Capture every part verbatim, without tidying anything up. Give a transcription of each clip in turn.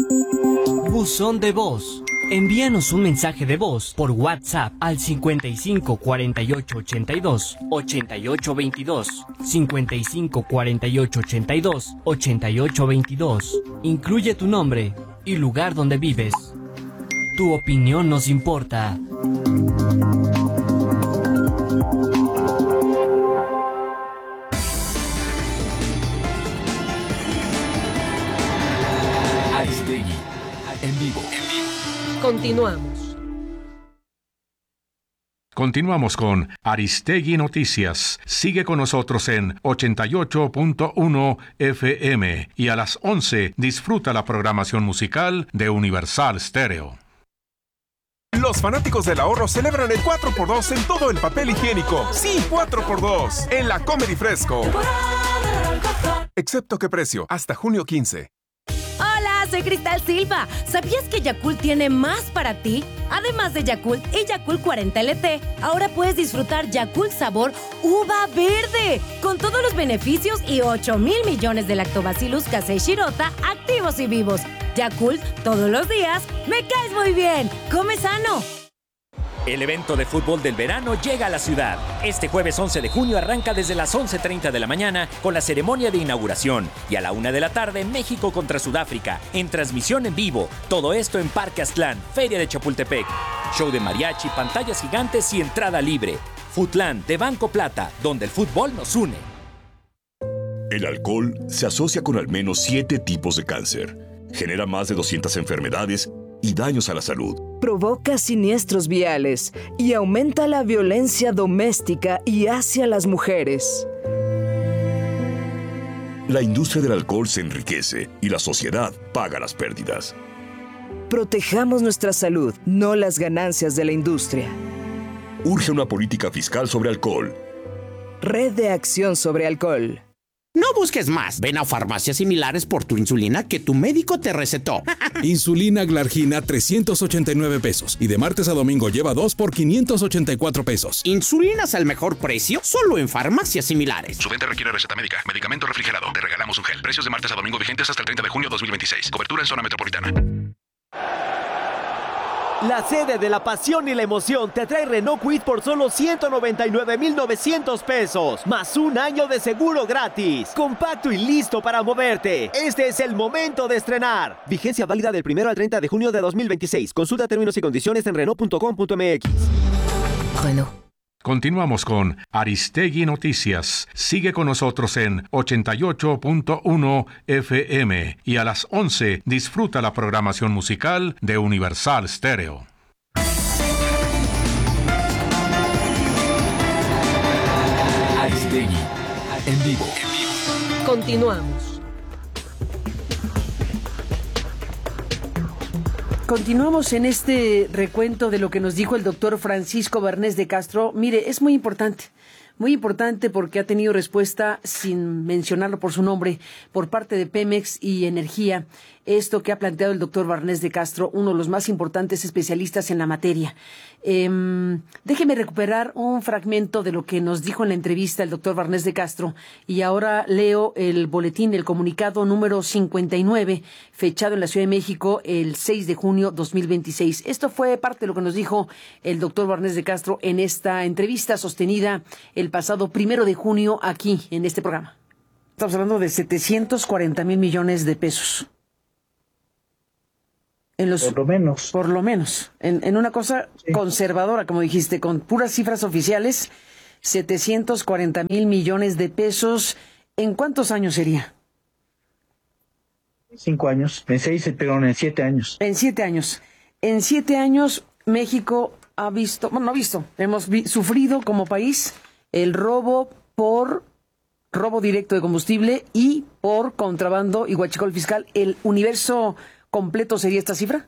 Buzón de voz. Envíanos un mensaje de voz por WhatsApp al cincuenta y cinco cuarenta y ocho ochenta y dos ochenta y ocho veintidós, cincuenta y cinco cuarenta y ocho ochenta y dos ochenta y ocho veintidós. Incluye tu nombre y lugar donde vives. Tu opinión nos importa. Aristegui, en vivo. En vivo. Continuamos. Continuamos con Aristegui Noticias. Sigue con nosotros en ochenta y ocho punto uno F M y a las once disfruta la programación musical de Universal Stereo. Los fanáticos del ahorro celebran el cuatro por dos en todo el papel higiénico. Sí, cuatro por dos en la Comedy Fresco. Excepto qué precio, hasta junio quince. Soy Cristal Silva. ¿Sabías que Yakult tiene más para ti? Además de Yakult y Yakult cuarenta L T, ahora puedes disfrutar Yakult sabor uva verde, con todos los beneficios y ocho mil millones de lactobacillus casei shirota activos y vivos. Yakult, todos los días, me caes muy bien. Come sano. El evento de fútbol del verano llega a la ciudad. Este jueves once de junio arranca desde las once treinta de la mañana con la ceremonia de inauguración y a la una de la tarde México contra Sudáfrica en transmisión en vivo. Todo esto en Parque Aztlán, Feria de Chapultepec. Show de mariachi, pantallas gigantes y entrada libre. Futlán de Banco Plata, donde el fútbol nos une. El alcohol se asocia con al menos siete tipos de cáncer. Genera más de doscientas enfermedades y daños a la salud. Provoca siniestros viales y aumenta la violencia doméstica y hacia las mujeres. La industria del alcohol se enriquece y la sociedad paga las pérdidas. Protejamos nuestra salud, no las ganancias de la industria. Urge una política fiscal sobre alcohol. Red de Acción sobre Alcohol. No busques más. Ven a farmacias similares por tu insulina que tu médico te recetó. Insulina Glargina trescientos ochenta y nueve pesos. Y de martes a domingo lleva dos por quinientos ochenta y cuatro pesos. Insulinas al mejor precio solo en farmacias similares. Su venta requiere receta médica. Medicamento refrigerado. Te regalamos un gel. Precios de martes a domingo vigentes hasta el treinta de junio de dos mil veintiséis. Cobertura en zona metropolitana. La sede de la pasión y la emoción te trae Renault Kwid por solo ciento noventa y nueve mil novecientos pesos, más un año de seguro gratis. Compacto y listo para moverte. Este es el momento de estrenar. Vigencia válida del primero al treinta de junio de dos mil veintiséis. Consulta términos y condiciones en Renault punto com punto m x. Renault. Continuamos con Aristegui Noticias. Sigue con nosotros en ochenta y ocho punto uno F M y a las once disfruta la programación musical de Universal Stereo. Aristegui, en vivo. En vivo. Continuamos. Continuamos en este recuento de lo que nos dijo el doctor Francisco Barnés de Castro. Mire, es muy importante, muy importante porque ha tenido respuesta, sin mencionarlo por su nombre, por parte de Pemex y Energía. Esto que ha planteado el doctor Barnés de Castro, uno de los más importantes especialistas en la materia. Eh, déjeme recuperar un fragmento de lo que nos dijo en la entrevista el doctor Barnés de Castro y ahora leo el boletín, el comunicado número cincuenta y nueve, fechado en la Ciudad de México el seis de junio de dos mil veintiséis. Esto fue parte de lo que nos dijo el doctor Barnés de Castro en esta entrevista sostenida el pasado primero de junio aquí en este programa. Estamos hablando de setecientos cuarenta mil millones de pesos. En los, por lo menos. Por lo menos. En, en una cosa sí. conservadora, como dijiste, con puras cifras oficiales, setecientos cuarenta mil millones de pesos. ¿En cuántos años sería? Cinco años. En seis, pero en siete años. En siete años. En siete años, México ha visto, bueno, no ha visto, hemos vi, sufrido como país el robo por robo directo de combustible y por contrabando y huachicol fiscal. El universo completo sería esta cifra.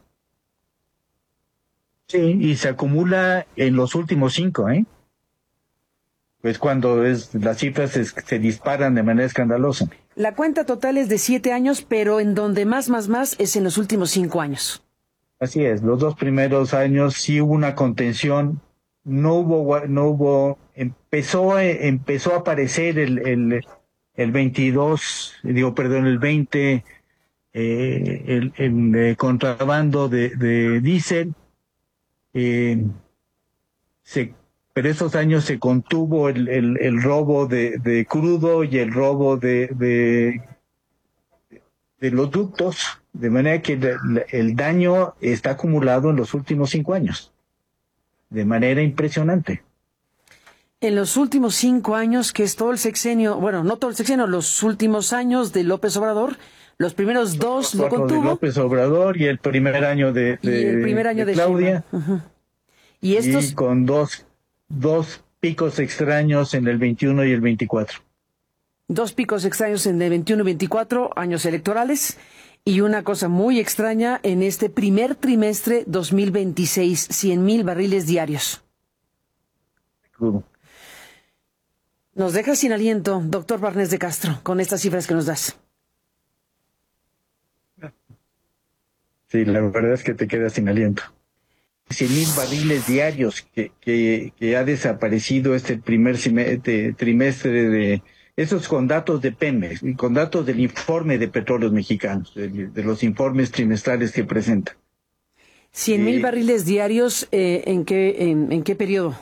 Sí, y se acumula en los últimos cinco, ¿eh? Pues cuando es, las cifras se, se disparan de manera escandalosa. La cuenta total es de siete años, pero en donde más, más, más es en los últimos cinco años. Así es, los dos primeros años sí hubo una contención, no hubo, no hubo, empezó, empezó a aparecer el, el, el veintidós, digo, perdón, el veinte eh, el, el eh, contrabando de, de diésel. Eh, se, pero esos años se contuvo el, el, el robo de, de crudo y el robo de, de, de los ductos, de manera que el, el daño está acumulado en los últimos cinco años, de manera impresionante. En los últimos cinco años, que es todo el sexenio, bueno, no todo el sexenio, los últimos años de López Obrador, los primeros dos lo contuvo. De López Obrador y el primer año de, de, y el primer año de, de Claudia. Uh-huh. Y estos. Y con dos, dos picos extraños en el veintiuno y el veinticuatro. Dos picos extraños en el veintiuno y veinticuatro, años electorales. Y una cosa muy extraña en este primer trimestre dos mil veintiséis, cien mil barriles diarios. Uh. Nos deja sin aliento, doctor Barnés de Castro, con estas cifras que nos das. Sí, la verdad es que te quedas sin aliento. cien mil barriles diarios que, que, que ha desaparecido este primer este trimestre de esos con datos de Pemex y con datos del informe de Petróleos Mexicanos, de, de los informes trimestrales que presenta. cien mil eh, barriles diarios, eh, ¿en qué en, en qué periodo?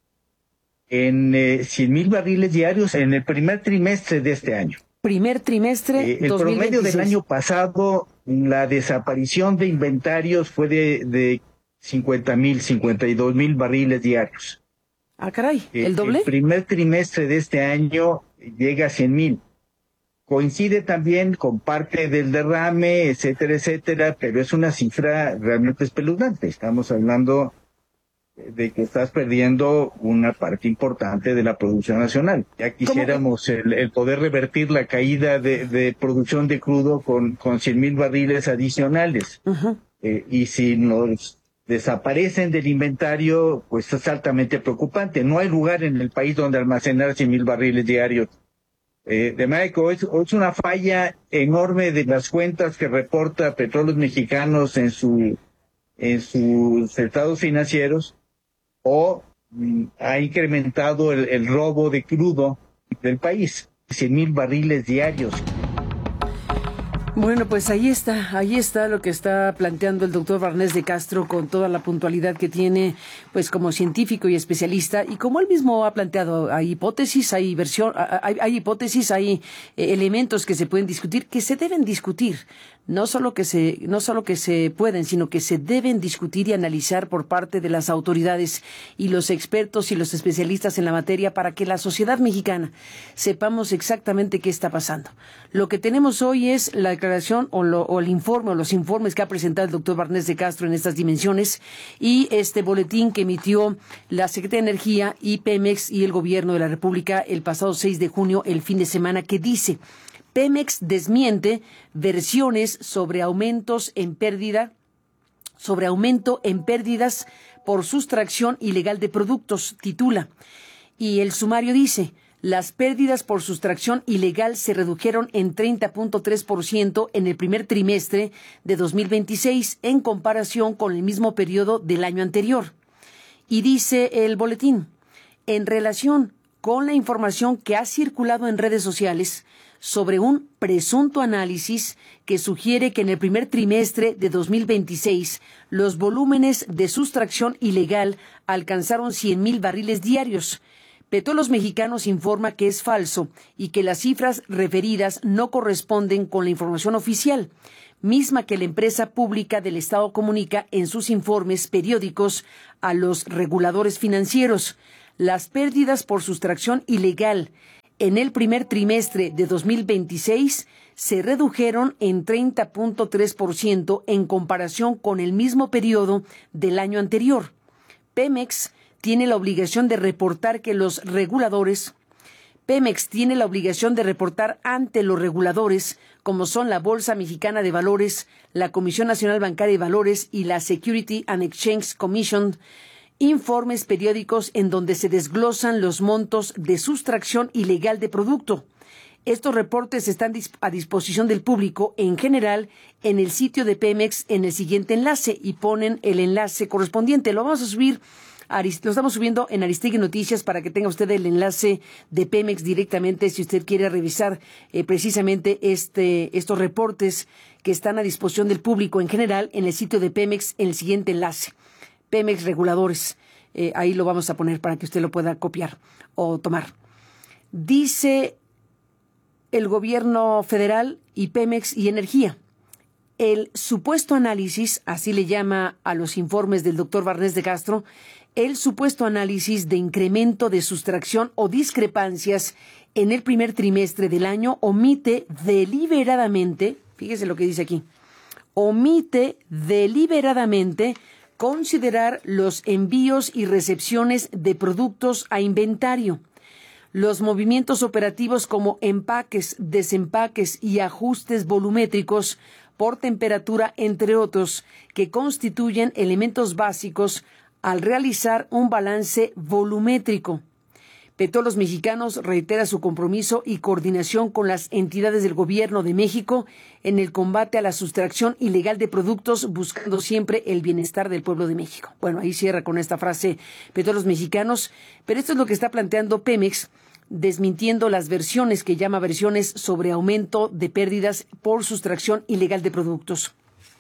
En eh, cien mil barriles diarios en el primer trimestre de este año. Primer trimestre eh, el dos mil veintiséis. Promedio del año pasado, la desaparición de inventarios fue de, de cincuenta mil, cincuenta y dos mil barriles diarios. Ah, caray, ¿el doble? El primer trimestre de este año llega a cien mil. Coincide también con parte del derrame, etcétera, etcétera, pero es una cifra realmente espeluznante. Estamos hablando de que estás perdiendo una parte importante de la producción nacional. Ya quisiéramos el, el poder revertir la caída de, de producción de crudo con, con cien mil barriles adicionales. Uh-huh. Eh, y si nos desaparecen del inventario, pues es altamente preocupante. No hay lugar en el país donde almacenar cien mil barriles diarios. Eh, de manera que es, es una falla enorme de las cuentas que reporta Petróleos Mexicanos en su en sus estados financieros, o mm, ha incrementado el, el robo de crudo del país. cien mil barriles diarios. Bueno, pues ahí está, ahí está lo que está planteando el doctor Barnés de Castro con toda la puntualidad que tiene, pues como científico y especialista, y como él mismo ha planteado, hay hipótesis, hay versión, hay, hay hipótesis, hay eh, elementos que se pueden discutir, que se deben discutir, no solo que se, no solo que se pueden, sino que se deben discutir y analizar por parte de las autoridades y los expertos y los especialistas en la materia para que la sociedad mexicana sepamos exactamente qué está pasando. Lo que tenemos hoy es la declaración o, lo, o el informe o los informes que ha presentado el doctor Barnés de Castro en estas dimensiones y este boletín que emitió la Secretaría de Energía y Pemex y el Gobierno de la República el pasado seis de junio, el fin de semana, que dice: Pemex desmiente versiones sobre aumentos en pérdida, sobre aumento en pérdidas por sustracción ilegal de productos, titula. Y el sumario dice: las pérdidas por sustracción ilegal se redujeron en treinta punto tres por ciento en el primer trimestre de dos mil veintiséis en comparación con el mismo periodo del año anterior. Y dice el boletín: en relación con la información que ha circulado en redes sociales sobre un presunto análisis que sugiere que en el primer trimestre de dos mil veintiséis los volúmenes de sustracción ilegal alcanzaron cien mil barriles diarios, Petróleos Mexicanos informa que es falso y que las cifras referidas no corresponden con la información oficial, misma que la empresa pública del Estado comunica en sus informes periódicos a los reguladores financieros. Las pérdidas por sustracción ilegal en el primer trimestre de dos mil veintiséis se redujeron en treinta punto tres por ciento en comparación con el mismo periodo del año anterior. Pemex tiene la obligación de reportar que los reguladores, Pemex tiene la obligación de reportar ante los reguladores, como son la Bolsa Mexicana de Valores, la Comisión Nacional Bancaria de Valores y la Security and Exchange Commission, informes periódicos en donde se desglosan los montos de sustracción ilegal de producto. Estos reportes están a disposición del público en general en el sitio de Pemex en el siguiente enlace y ponen el enlace correspondiente. Lo vamos a subir, lo estamos subiendo en Aristegui Noticias para que tenga usted el enlace de Pemex directamente si usted quiere revisar eh, precisamente este estos reportes que están a disposición del público en general en el sitio de Pemex en el siguiente enlace. Pemex Reguladores. Eh, ahí lo vamos a poner para que usted lo pueda copiar o tomar. Dice el gobierno federal y Pemex y Energía. El supuesto análisis, así le llama a los informes del doctor Barnés de Castro, el supuesto análisis de incremento de sustracción o discrepancias en el primer trimestre del año omite deliberadamente, fíjese lo que dice aquí, omite deliberadamente considerar los envíos y recepciones de productos a inventario, los movimientos operativos como empaques, desempaques y ajustes volumétricos por temperatura, entre otros, que constituyen elementos básicos al realizar un balance volumétrico. Petróleos Mexicanos reitera su compromiso y coordinación con las entidades del Gobierno de México en el combate a la sustracción ilegal de productos, buscando siempre el bienestar del pueblo de México. Bueno, ahí cierra con esta frase Petróleos Mexicanos, pero esto es lo que está planteando Pemex, desmintiendo las versiones que llama versiones sobre aumento de pérdidas por sustracción ilegal de productos.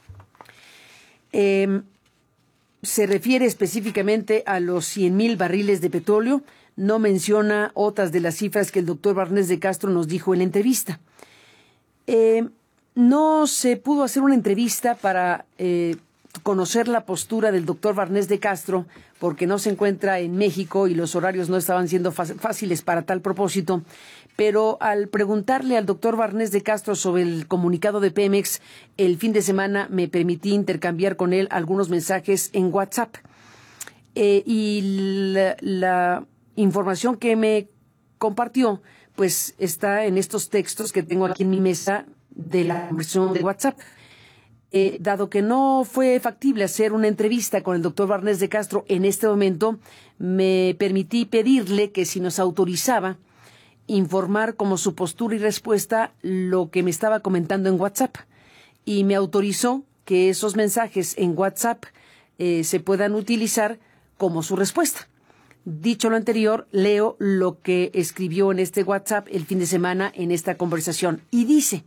Eh, se refiere específicamente a los cien mil barriles de petróleo. No menciona otras de las cifras que el doctor Barnés de Castro nos dijo en la entrevista. Eh, no se pudo hacer una entrevista para eh, conocer la postura del doctor Barnés de Castro porque no se encuentra en México y los horarios no estaban siendo fáciles para tal propósito. Pero al preguntarle al doctor Barnés de Castro sobre el comunicado de Pemex, el fin de semana me permití intercambiar con él algunos mensajes en WhatsApp. Eh, y la... la información que me compartió, pues está en estos textos que tengo aquí en mi mesa de la conversación de WhatsApp. Eh, dado que no fue factible hacer una entrevista con el doctor Barnés de Castro en este momento, me permití pedirle que si nos autorizaba informar como su postura y respuesta lo que me estaba comentando en WhatsApp. Y me autorizó que esos mensajes en WhatsApp eh, se puedan utilizar como su respuesta. Dicho lo anterior, leo lo que escribió en este WhatsApp el fin de semana en esta conversación. Y dice,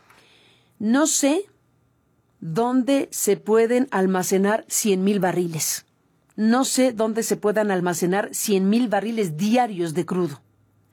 no sé dónde se pueden almacenar cien mil barriles. No sé dónde se puedan almacenar cien mil barriles diarios de crudo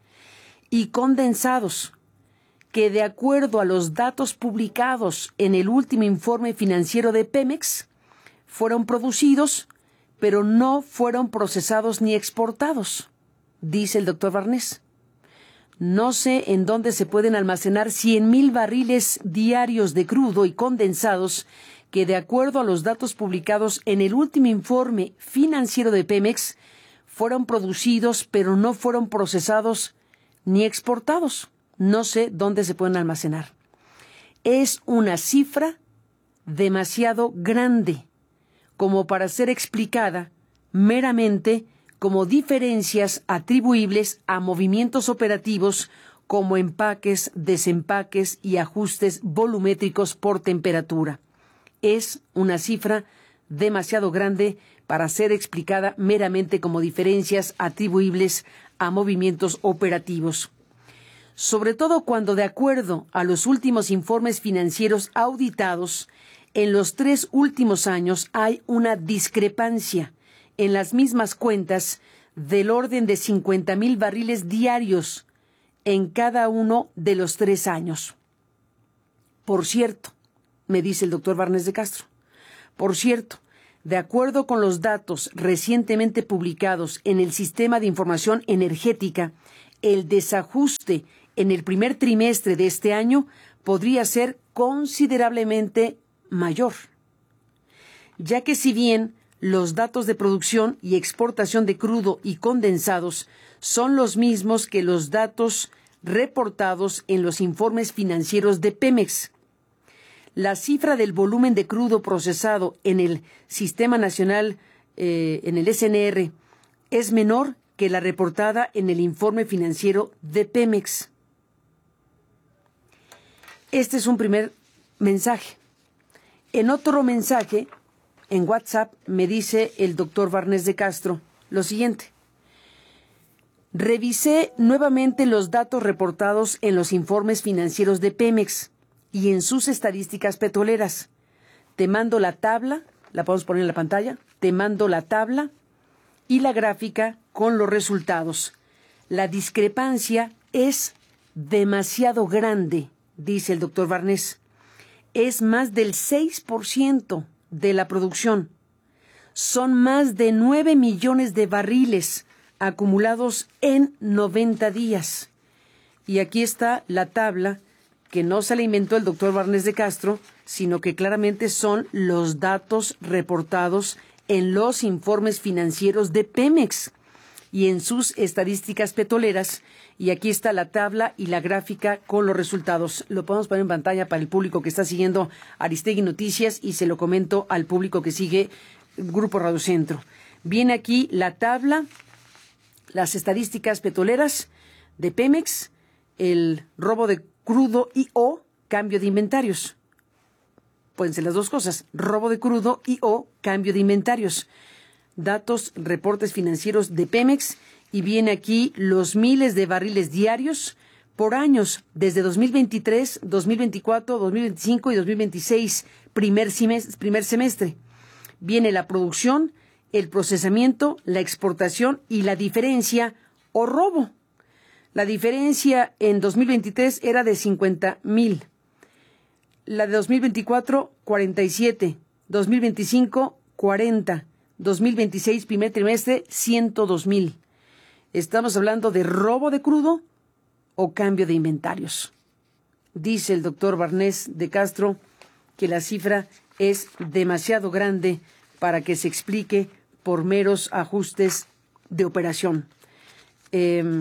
y condensados que, de acuerdo a los datos publicados en el último informe financiero de Pemex, fueron producidos pero no fueron procesados ni exportados, dice el doctor Barnés. No sé en dónde se pueden almacenar cien mil barriles diarios de crudo y condensados que, de acuerdo a los datos publicados en el último informe financiero de Pemex, fueron producidos pero no fueron procesados ni exportados. No sé dónde se pueden almacenar. Es una cifra demasiado grande como para ser explicada meramente como diferencias atribuibles a movimientos operativos como empaques, desempaques y ajustes volumétricos por temperatura. Es una cifra demasiado grande para ser explicada meramente como diferencias atribuibles a movimientos operativos. Sobre todo cuando, de acuerdo a los últimos informes financieros auditados, en los tres últimos años hay una discrepancia en las mismas cuentas del orden de cincuenta mil barriles diarios en cada uno de los tres años. Por cierto, me dice el doctor Barnés de Castro, por cierto, de acuerdo con los datos recientemente publicados en el Sistema de Información Energética, el desajuste en el primer trimestre de este año podría ser considerablemente mayor, ya que si bien los datos de producción y exportación de crudo y condensados son los mismos que los datos reportados en los informes financieros de Pemex, la cifra del volumen de crudo procesado en el Sistema Nacional, eh, en el S N R, es menor que la reportada en el informe financiero de Pemex. Este es un primer mensaje. En otro mensaje, en WhatsApp, me dice el doctor Barnés de Castro lo siguiente. Revisé nuevamente los datos reportados en los informes financieros de Pemex y en sus estadísticas petroleras. Te mando la tabla, la podemos poner en la pantalla, te mando la tabla y la gráfica con los resultados. La discrepancia es demasiado grande, dice el doctor Barnés. Es más del seis por ciento de la producción. Son más de nueve millones de barriles acumulados en noventa días. Y aquí está la tabla que no se la inventó el doctor Barnés de Castro, sino que claramente son los datos reportados en los informes financieros de Pemex y en sus estadísticas petroleras. Y aquí está la tabla y la gráfica con los resultados. Lo podemos poner en pantalla para el público que está siguiendo Aristegui Noticias y se lo comento al público que sigue Grupo Radio Centro. Viene aquí la tabla, las estadísticas petroleras de Pemex, el robo de crudo y o cambio de inventarios. Pueden ser las dos cosas, robo de crudo y o cambio de inventarios. Datos, reportes financieros de Pemex, y viene aquí los miles de barriles diarios por años, desde dos mil veintitrés, dos mil veinticuatro, dos mil veinticinco y dos mil veintiséis, primer semestre, primer semestre. Viene la producción, el procesamiento, la exportación y la diferencia o robo. La diferencia en dos mil veintitrés era de cincuenta mil. La de dos mil veinticuatro, cuarenta y siete. dos mil veinticinco, cuarenta. dos mil veintiséis, primer trimestre, ciento dos mil. Estamos hablando de robo de crudo o cambio de inventarios. Dice el doctor Barnés de Castro que la cifra es demasiado grande para que se explique por meros ajustes de operación. Eh,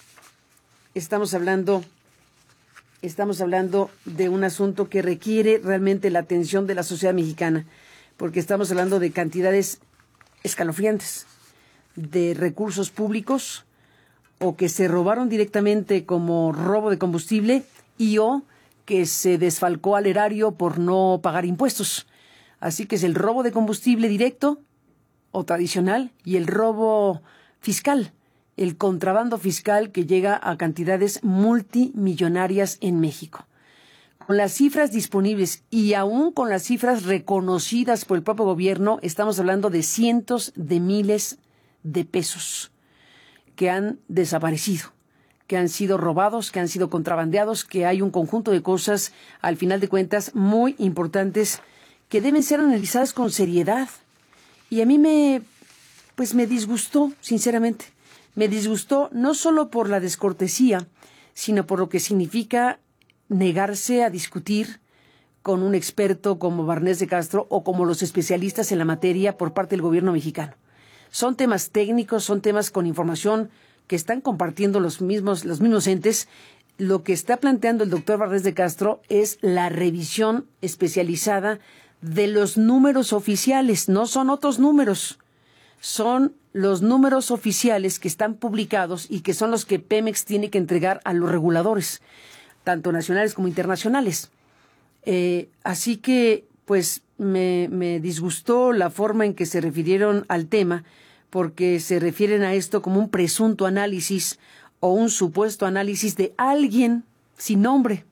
estamos hablando, estamos hablando de un asunto que requiere realmente la atención de la sociedad mexicana, porque estamos hablando de cantidades escalofriantes de recursos públicos o que se robaron directamente como robo de combustible y o que se desfalcó al erario por no pagar impuestos. Así que es el robo de combustible directo o tradicional y el robo fiscal, el contrabando fiscal que llega a cantidades multimillonarias en México. Con las cifras disponibles y aún con las cifras reconocidas por el propio gobierno, estamos hablando de cientos de miles de pesos que han desaparecido, que han sido robados, que han sido contrabandeados, que hay un conjunto de cosas, al final de cuentas, muy importantes que deben ser analizadas con seriedad. Y a mí me, pues me disgustó, sinceramente. Me disgustó no solo por la descortesía, sino por lo que significa negarse a discutir con un experto como Barnés de Castro o como los especialistas en la materia por parte del gobierno mexicano. Son temas técnicos, son temas con información que están compartiendo los mismos, los mismos entes. Lo que está planteando el doctor Barnés de Castro es la revisión especializada de los números oficiales, no son otros números, son los números oficiales que están publicados y que son los que Pemex tiene que entregar a los reguladores, tanto nacionales como internacionales. Eh, así que, pues, me, me disgustó la forma en que se refirieron al tema, porque se refieren a esto como un presunto análisis o un supuesto análisis de alguien sin nombre.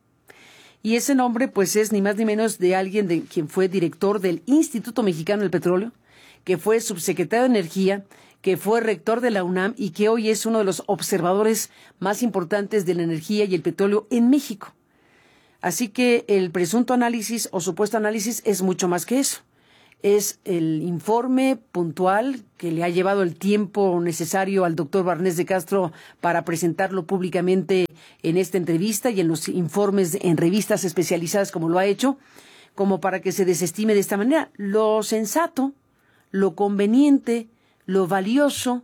Y ese nombre, pues, es ni más ni menos de alguien de quien fue director del Instituto Mexicano del Petróleo, que fue subsecretario de Energía, que fue rector de la UNAM y que hoy es uno de los observadores más importantes de la energía y el petróleo en México. Así que el presunto análisis o supuesto análisis es mucho más que eso. Es el informe puntual que le ha llevado el tiempo necesario al doctor Barnés de Castro para presentarlo públicamente en esta entrevista y en los informes en revistas especializadas como lo ha hecho, como para que se desestime de esta manera. Lo sensato, lo conveniente, lo valioso,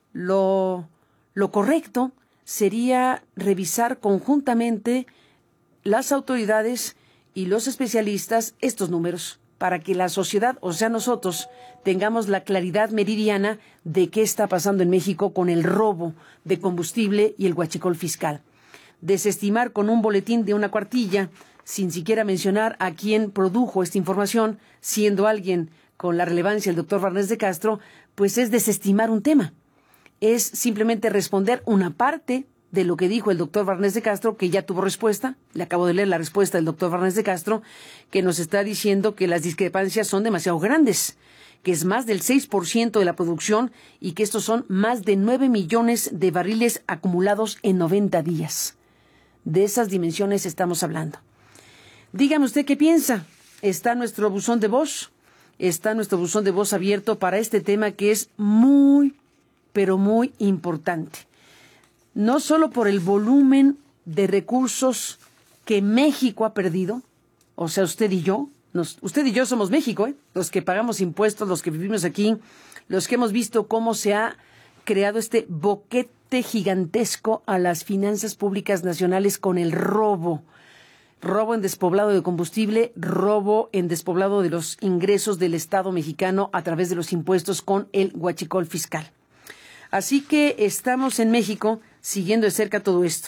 lo, lo correcto sería revisar conjuntamente las autoridades y los especialistas estos números, para que la sociedad, o sea nosotros, tengamos la claridad meridiana de qué está pasando en México con el robo de combustible y el huachicol fiscal. Desestimar con un boletín de una cuartilla, sin siquiera mencionar a quién produjo esta información, siendo alguien con la relevancia del doctor Barnés de Castro, pues es desestimar un tema. Es simplemente responder una parte de lo que dijo el doctor Barnés de Castro, que ya tuvo respuesta. Le acabo de leer la respuesta del doctor Barnés de Castro, que nos está diciendo que las discrepancias son demasiado grandes, que es más del seis por ciento de la producción y que estos son más de nueve millones de barriles acumulados en noventa días. De esas dimensiones estamos hablando. Dígame usted qué piensa. Está nuestro buzón de voz, está nuestro buzón de voz abierto para este tema que es muy, pero muy importante. No solo por el volumen de recursos que México ha perdido, o sea, usted y yo, nos, usted y yo somos México, ¿eh? Los que pagamos impuestos, los que vivimos aquí, los que hemos visto cómo se ha creado este boquete gigantesco a las finanzas públicas nacionales con el robo. Robo en despoblado de combustible, robo en despoblado de los ingresos del Estado mexicano a través de los impuestos con el huachicol fiscal. Así que estamos en México siguiendo de cerca todo esto.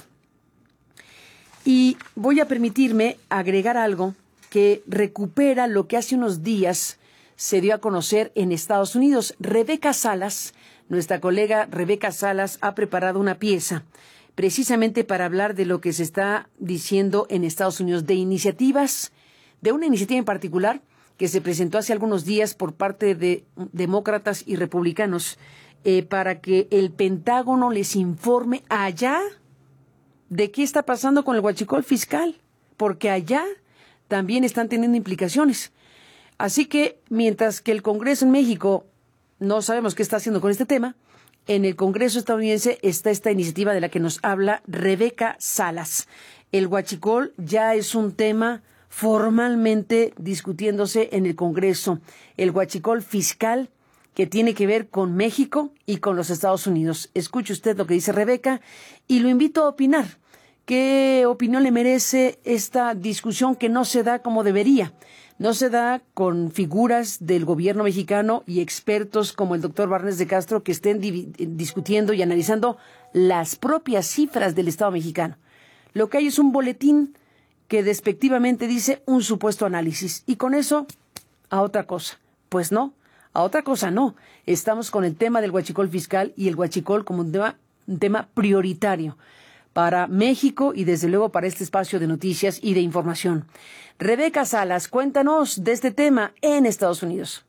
Y voy a permitirme agregar algo que recupera lo que hace unos días se dio a conocer en Estados Unidos. Rebeca Salas, nuestra colega Rebeca Salas, ha preparado una pieza precisamente para hablar de lo que se está diciendo en Estados Unidos, de iniciativas, de una iniciativa en particular que se presentó hace algunos días por parte de demócratas y republicanos eh, para que el Pentágono les informe allá de qué está pasando con el huachicol fiscal, porque allá también están teniendo implicaciones. Así que mientras que el Congreso en México no sabemos qué está haciendo con este tema, en el Congreso estadounidense está esta iniciativa de la que nos habla Rebeca Salas. El huachicol ya es un tema formalmente discutiéndose en el Congreso. El huachicol fiscal que tiene que ver con México y con los Estados Unidos. Escuche usted lo que dice Rebeca y lo invito a opinar. ¿Qué opinión le merece esta discusión que no se da como debería? No se da con figuras del gobierno mexicano y expertos como el doctor Barnés de Castro que estén discutiendo y analizando las propias cifras del Estado mexicano. Lo que hay es un boletín que despectivamente dice un supuesto análisis. Y con eso, a otra cosa. Pues no, a otra cosa no. Estamos con el tema del huachicol fiscal y el huachicol como un tema, un tema prioritario para México y desde luego para este espacio de noticias y de información. Rebeca Salas, cuéntanos de este tema en Estados Unidos.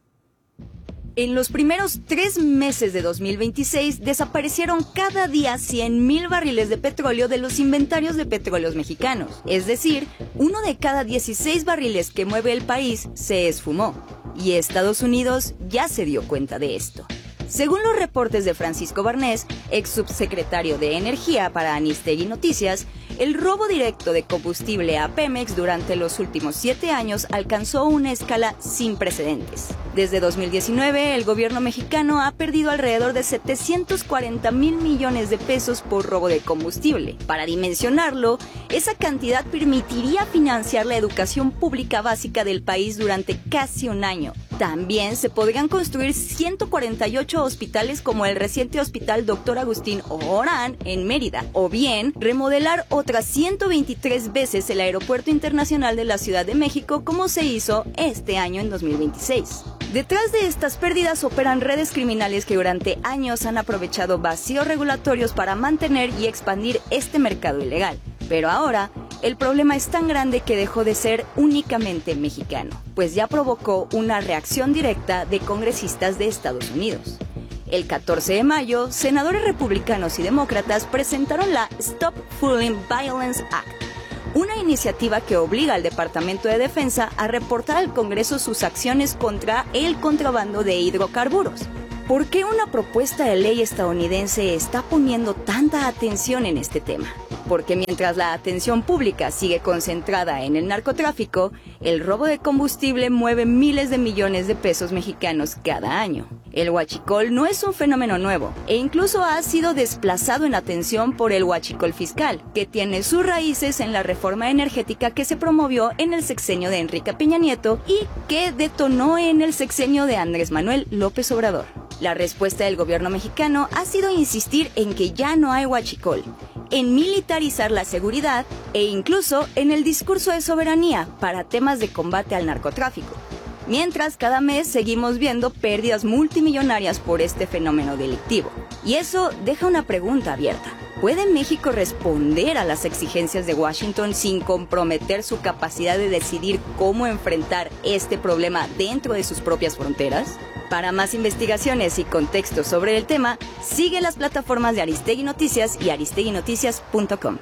En los primeros tres meses de dos mil veintiséis desaparecieron cada día cien mil barriles de petróleo de los inventarios de petróleos mexicanos. Es decir, uno de cada dieciséis barriles que mueve el país se esfumó. Y Estados Unidos ya se dio cuenta de esto. Según los reportes de Francisco Barnés, ex subsecretario de Energía para Aristegui Noticias, el robo directo de combustible a Pemex durante los últimos siete años alcanzó una escala sin precedentes. Desde dos mil diecinueve, el gobierno mexicano ha perdido alrededor de setecientos cuarenta mil millones de pesos por robo de combustible. Para dimensionarlo, esa cantidad permitiría financiar la educación pública básica del país durante casi un año. También se podrían construir ciento cuarenta y ocho hospitales como el reciente Hospital Doctor Agustín Orán en Mérida, o bien remodelar otras ciento veintitrés veces el Aeropuerto Internacional de la Ciudad de México como se hizo este año en dos mil veintiséis. Detrás de estas pérdidas operan redes criminales que durante años han aprovechado vacíos regulatorios para mantener y expandir este mercado ilegal. Pero ahora, el problema es tan grande que dejó de ser únicamente mexicano, pues ya provocó una reacción directa de congresistas de Estados Unidos. El catorce de mayo, senadores republicanos y demócratas presentaron la Stop Fueling Violence Act, una iniciativa que obliga al Departamento de Defensa a reportar al Congreso sus acciones contra el contrabando de hidrocarburos. ¿Por qué una propuesta de ley estadounidense está poniendo tanta atención en este tema? Porque mientras la atención pública sigue concentrada en el narcotráfico, el robo de combustible mueve miles de millones de pesos mexicanos cada año. El huachicol no es un fenómeno nuevo e incluso ha sido desplazado en atención por el huachicol fiscal, que tiene sus raíces en la reforma energética que se promovió en el sexenio de Enrique Peña Nieto y que detonó en el sexenio de Andrés Manuel López Obrador. La respuesta del gobierno mexicano ha sido insistir en que ya no hay huachicol, en militarizar la seguridad e incluso en el discurso de soberanía para temas de combate al narcotráfico. Mientras cada mes seguimos viendo pérdidas multimillonarias por este fenómeno delictivo. Y eso deja una pregunta abierta. ¿Puede México responder a las exigencias de Washington sin comprometer su capacidad de decidir cómo enfrentar este problema dentro de sus propias fronteras? Para más investigaciones y contextos sobre el tema, sigue las plataformas de Aristegui Noticias y aristegui noticias punto com.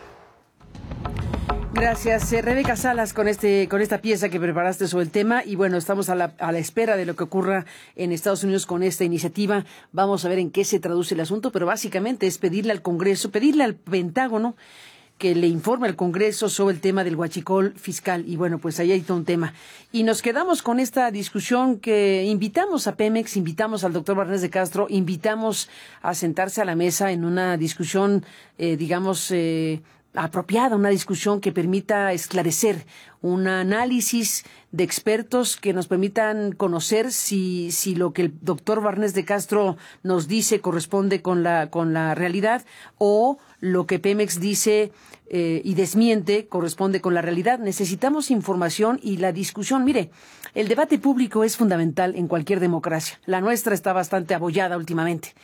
Gracias, eh, Rebeca Salas, con este con esta pieza que preparaste sobre el tema. Y bueno, estamos a la, a la espera de lo que ocurra en Estados Unidos con esta iniciativa. Vamos a ver en qué se traduce el asunto, pero básicamente es pedirle al Congreso, pedirle al Pentágono que le informe al Congreso sobre el tema del huachicol fiscal. Y bueno, pues ahí hay todo un tema. Y nos quedamos con esta discusión que invitamos a Pemex, invitamos al doctor Barnés de Castro, invitamos a sentarse a la mesa en una discusión, eh, digamos, eh, apropiada, una discusión que permita esclarecer, un análisis de expertos que nos permitan conocer si, si lo que el doctor Barnés de Castro nos dice corresponde con la, con la realidad o lo que Pemex dice eh, y desmiente corresponde con la realidad. Necesitamos información y la discusión. Mire, el debate público es fundamental en cualquier democracia. La nuestra está bastante abollada últimamente.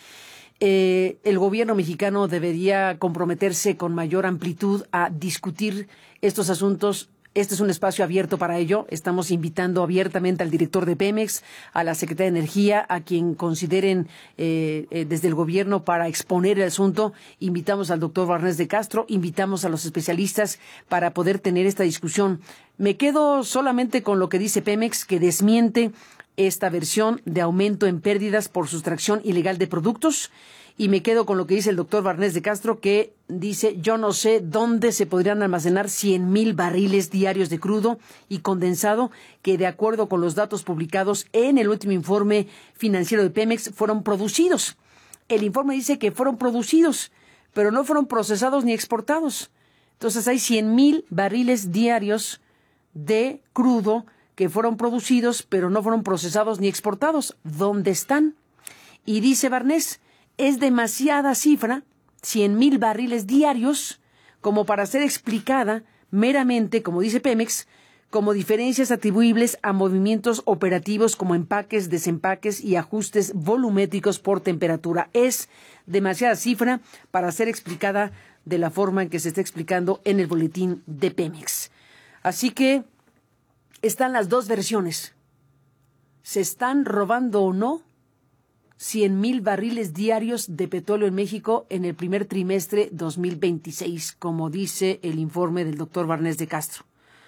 Eh, el gobierno mexicano debería comprometerse con mayor amplitud a discutir estos asuntos. Este es un espacio abierto para ello. Estamos invitando abiertamente al director de Pemex, a la Secretaría de Energía, a quien consideren eh, eh, desde el gobierno para exponer el asunto. Invitamos al doctor Barnés de Castro, invitamos a los especialistas para poder tener esta discusión. Me quedo solamente con lo que dice Pemex, que desmiente esta versión de aumento en pérdidas por sustracción ilegal de productos, y me quedo con lo que dice el doctor Barnés de Castro, que dice: yo no sé dónde se podrían almacenar cien mil barriles diarios de crudo y condensado que, de acuerdo con los datos publicados en el último informe financiero de Pemex, fueron producidos. El informe dice que fueron producidos, pero no fueron procesados ni exportados. Entonces hay cien mil barriles diarios de crudo que fueron producidos, pero no fueron procesados ni exportados. ¿Dónde están? Y dice Barnés, es demasiada cifra, cien mil barriles diarios, como para ser explicada meramente, como dice Pemex, como diferencias atribuibles a movimientos operativos como empaques, desempaques y ajustes volumétricos por temperatura. Es demasiada cifra para ser explicada de la forma en que se está explicando en el boletín de Pemex. Así que están las dos versiones. ¿Se están robando o no cien mil barriles diarios de petróleo en México en el primer trimestre dos mil veintiséis, como dice el informe del doctor Barnés de Castro?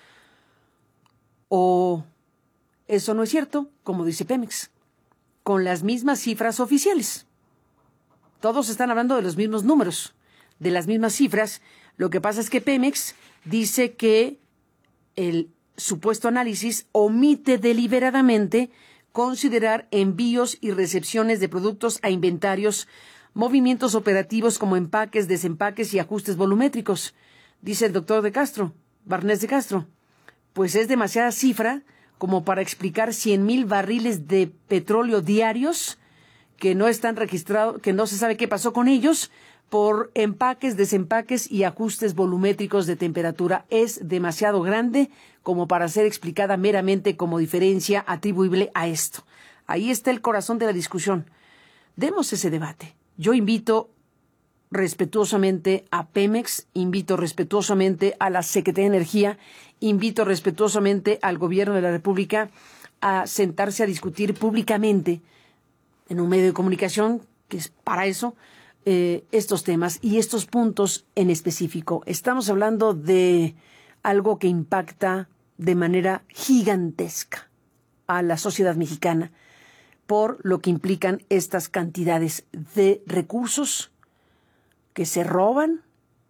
¿O eso no es cierto, como dice Pemex, con las mismas cifras oficiales? Todos están hablando de los mismos números, de las mismas cifras. Lo que pasa es que Pemex dice que el supuesto análisis omite deliberadamente considerar envíos y recepciones de productos a inventarios, movimientos operativos como empaques, desempaques y ajustes volumétricos. Dice el doctor de Castro, Barnés de Castro, pues es demasiada cifra como para explicar cien mil barriles de petróleo diarios que no están registrados, que no se sabe qué pasó con ellos, por empaques, desempaques y ajustes volumétricos de temperatura. Es demasiado grande como para ser explicada meramente como diferencia atribuible a esto. Ahí está el corazón de la discusión. Demos ese debate. Yo invito respetuosamente a Pemex, invito respetuosamente a la Secretaría de Energía, invito respetuosamente al Gobierno de la República a sentarse a discutir públicamente en un medio de comunicación, que es para eso, Eh, estos temas y estos puntos en específico. Estamos hablando de algo que impacta de manera gigantesca a la sociedad mexicana por lo que implican estas cantidades de recursos que se roban,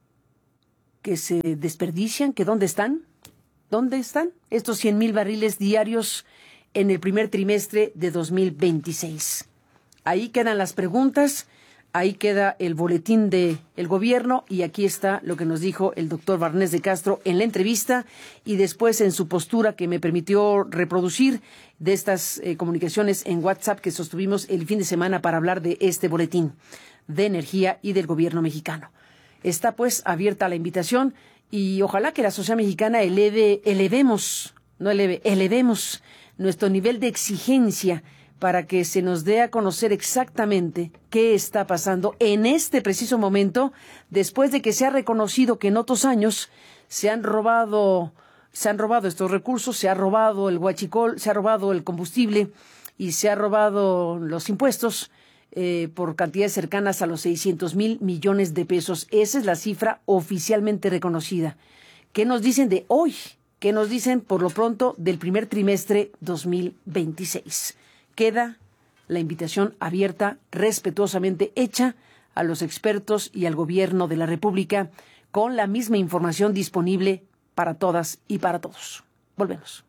que se desperdician, que ¿dónde están? ¿Dónde están estos cien mil barriles diarios en el primer trimestre de dos mil veintiséis? Ahí quedan las preguntas. Ahí queda el boletín del gobierno y aquí está lo que nos dijo el doctor Barnés de Castro en la entrevista y después en su postura que me permitió reproducir de estas eh, comunicaciones en WhatsApp que sostuvimos el fin de semana para hablar de este boletín de energía y del gobierno mexicano. Está pues abierta la invitación y ojalá que la sociedad mexicana eleve, elevemos, no eleve, elevemos nuestro nivel de exigencia para que se nos dé a conocer exactamente qué está pasando en este preciso momento, después de que se ha reconocido que en otros años se han robado, se han robado estos recursos, se ha robado el huachicol, se ha robado el combustible y se ha robado los impuestos eh, por cantidades cercanas a los seiscientos mil millones de pesos. Esa es la cifra oficialmente reconocida. ¿Qué nos dicen de hoy? ¿Qué nos dicen por lo pronto del primer trimestre dos mil veintiséis? Queda la invitación abierta, respetuosamente hecha a los expertos y al gobierno de la República, con la misma información disponible para todas y para todos. Volvemos.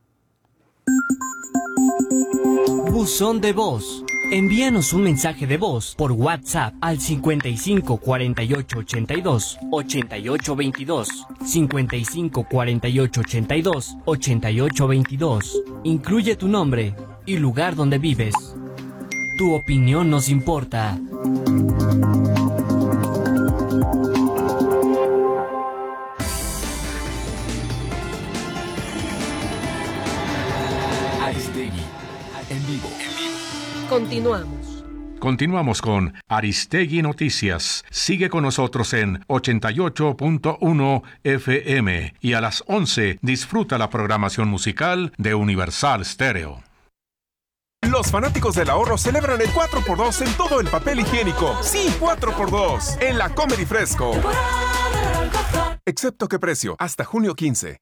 Buzón de voz. Envíanos un mensaje de voz por WhatsApp al cincuenta y cinco cuarenta y ocho ochenta y dos ochenta y ocho veintidós, cincuenta y cinco cuarenta y ocho ochenta y dos ochenta y ocho veintidós. Incluye tu nombre y lugar donde vives. Tu opinión nos importa. Aristegui, en vivo. Continuamos. Continuamos con Aristegui Noticias. Sigue con nosotros en ochenta y ocho punto uno F M y a las once disfruta la programación musical de Universal Stereo. Los fanáticos del ahorro celebran el cuatro por dos en todo el papel higiénico. Sí, cuatro por dos en la Comedy Fresco. Excepto que precio, hasta junio quince.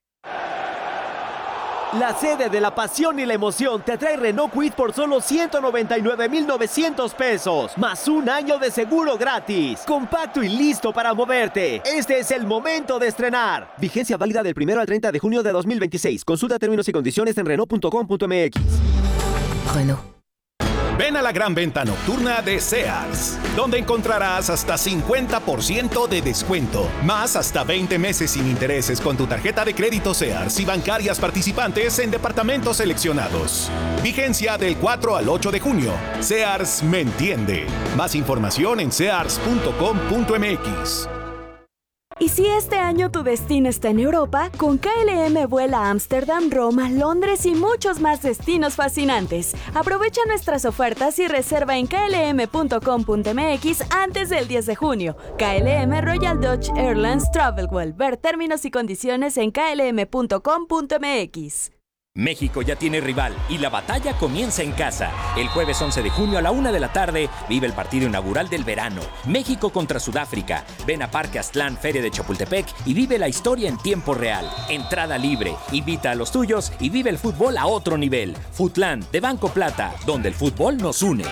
La sede de la pasión y la emoción te trae Renault Kwid por solo ciento noventa y nueve mil novecientos pesos, más un año de seguro gratis. Compacto y listo para moverte. Este es el momento de estrenar. Vigencia válida del primero al treinta de junio de dos mil veintiséis. Consulta términos y condiciones en Renault punto com punto m x. Renault. Ven a la gran venta nocturna de Sears, donde encontrarás hasta cincuenta por ciento de descuento, más hasta veinte meses sin intereses con tu tarjeta de crédito Sears y bancarias participantes en departamentos seleccionados. Vigencia del cuatro al ocho de junio. Sears me entiende. Más información en sears punto com punto m x. Y si este año tu destino está en Europa, con K L M vuela a Ámsterdam, Roma, Londres y muchos más destinos fascinantes. Aprovecha nuestras ofertas y reserva en k l m punto com punto m x antes del diez de junio. K L M Royal Dutch Airlines Travelwell. Ver términos y condiciones en k l m punto com punto m x. México ya tiene rival y la batalla comienza en casa. El jueves once de junio a la una de la tarde vive el partido inaugural del verano. México contra Sudáfrica. Ven a Parque Aztlán, Feria de Chapultepec y vive la historia en tiempo real. Entrada libre. Invita a los tuyos y vive el fútbol a otro nivel. Futland de Banco Plata, donde el fútbol nos une.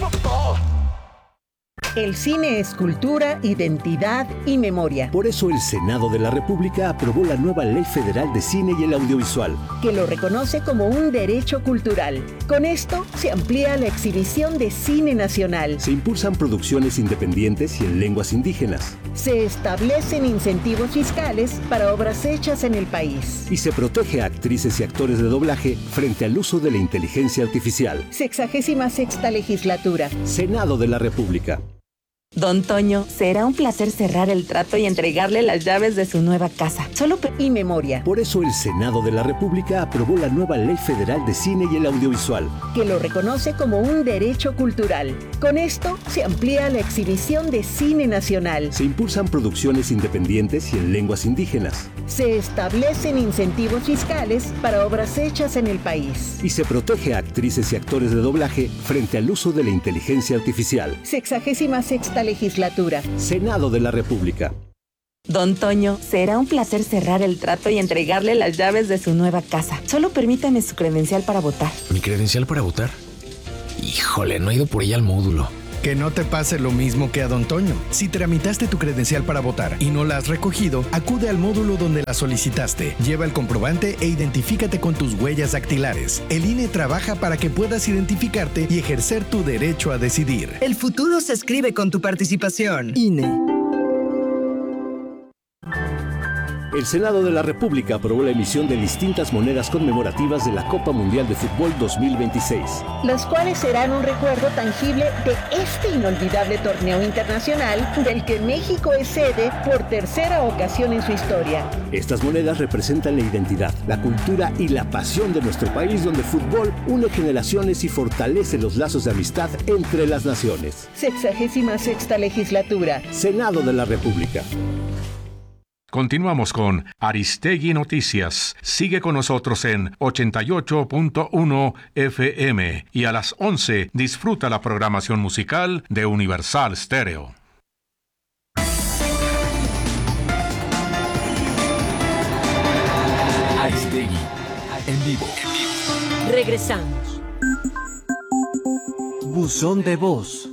El cine es cultura, identidad y memoria. Por eso el Senado de la República aprobó la nueva Ley Federal de Cine y el Audiovisual, que lo reconoce como un derecho cultural. Con esto se amplía la exhibición de cine nacional. Se impulsan producciones independientes y en lenguas indígenas. Se establecen incentivos fiscales para obras hechas en el país. Y se protege a actrices y actores de doblaje frente al uso de la inteligencia artificial. Sexagésima sexta legislatura. Senado de la República. Don Toño, será un placer cerrar el trato y entregarle las llaves de su nueva casa. Solo y memoria. Por eso el Senado de la República aprobó la nueva Ley Federal de Cine y el Audiovisual, que lo reconoce como un derecho cultural. Con esto se amplía la exhibición de cine nacional. Se impulsan producciones independientes y en lenguas indígenas. Se establecen incentivos fiscales para obras hechas en el país. Y se protege a actrices y actores de doblaje frente al uso de la inteligencia artificial. Sexagésima sexta legislatura. Senado de la República. Don Toño, será un placer cerrar el trato y entregarle las llaves de su nueva casa. Solo permítame su credencial para votar. ¿Mi credencial para votar? Híjole, no he ido por ella al módulo. Que no te pase lo mismo que a Don Toño. Si tramitaste tu credencial para votar y no la has recogido, acude al módulo donde la solicitaste. Lleva el comprobante e identifícate con tus huellas dactilares. El I N E trabaja para que puedas identificarte y ejercer tu derecho a decidir. El futuro se escribe con tu participación. I N E. El Senado de la República aprobó la emisión de distintas monedas conmemorativas de la Copa Mundial de Fútbol dos mil veintiséis. Las cuales serán un recuerdo tangible de este inolvidable torneo internacional del que México es sede por tercera ocasión en su historia. Estas monedas representan la identidad, la cultura y la pasión de nuestro país, donde el fútbol une generaciones y fortalece los lazos de amistad entre las naciones. Sexagésima sexta legislatura. Senado de la República. Continuamos con Aristegui Noticias. Sigue con nosotros en ochenta y ocho punto uno F M y a las once disfruta la programación musical de Universal Stereo. Aristegui en vivo. Regresamos. Buzón de voz.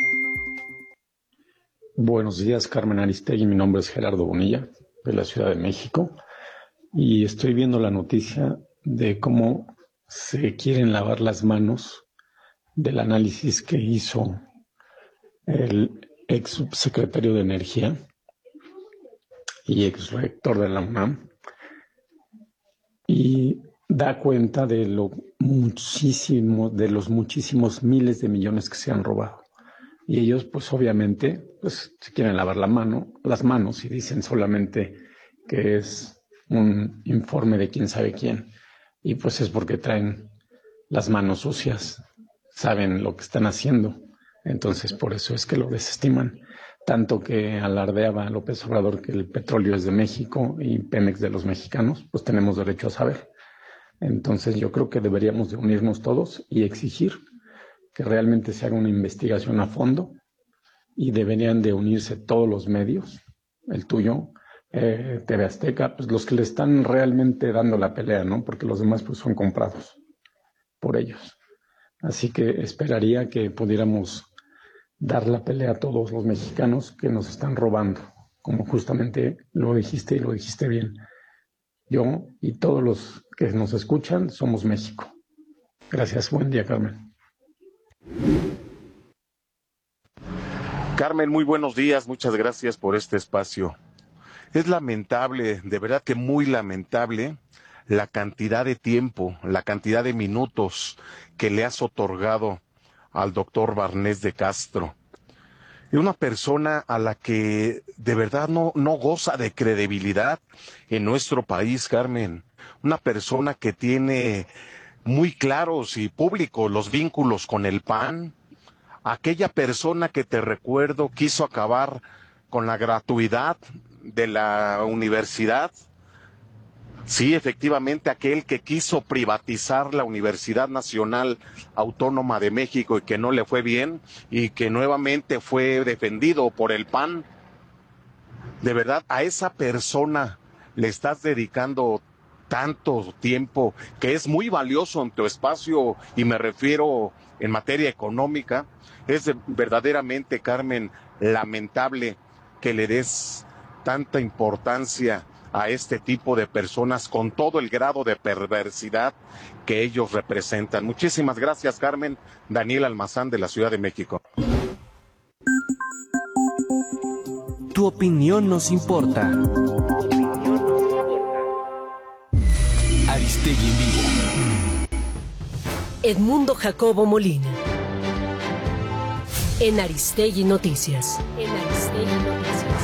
Buenos días, Carmen Aristegui. Mi nombre es Gerardo Bonilla, de la Ciudad de México, y estoy viendo la noticia de cómo se quieren lavar las manos del análisis que hizo el ex subsecretario de Energía y ex rector de la UNAM, y da cuenta de lo muchísimo, de los muchísimos miles de millones que se han robado. Y ellos, pues obviamente, pues se quieren lavar la mano, las manos y dicen solamente que es un informe de quién sabe quién. Y pues es porque traen las manos sucias, saben lo que están haciendo. Entonces por eso es que lo desestiman. Tanto que alardeaba López Obrador que el petróleo es de México y Pemex de los mexicanos, pues tenemos derecho a saber. Entonces yo creo que deberíamos de unirnos todos y exigir que realmente se haga una investigación a fondo, y deberían de unirse todos los medios, el tuyo, eh, T V Azteca, pues los que le están realmente dando la pelea, ¿no? Porque los demás pues son comprados por ellos. Así que esperaría que pudiéramos dar la pelea a todos los mexicanos que nos están robando, como justamente lo dijiste y lo dijiste bien. Yo y todos los que nos escuchan somos México. Gracias, buen día, Carmen. Carmen, muy buenos días, muchas gracias por este espacio. Es lamentable, de verdad que muy lamentable, la cantidad de tiempo, la cantidad de minutos que le has otorgado al doctor Barnés de Castro. Es una persona a la que de verdad no, no goza de credibilidad en nuestro país, Carmen. Una persona que tiene muy claros y públicos los vínculos con el P A N. Aquella persona que te recuerdo quiso acabar con la gratuidad de la universidad. Sí, efectivamente, aquel que quiso privatizar la Universidad Nacional Autónoma de México y que no le fue bien y que nuevamente fue defendido por el P A N. De verdad, a esa persona le estás dedicando tanto tiempo, que es muy valioso en tu espacio, y me refiero en materia económica. Es de, verdaderamente, Carmen, lamentable que le des tanta importancia a este tipo de personas con todo el grado de perversidad que ellos representan. Muchísimas gracias, Carmen. Daniel Almazán, de la Ciudad de México. Tu opinión nos importa. Aristegui en vivo. Edmundo Jacobo Molina. En Aristegui Noticias. En Aristegui Noticias.